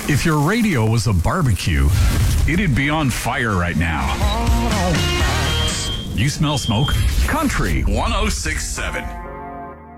If your radio was a barbecue, it'd be on fire right now. You smell smoke? Country 106.7.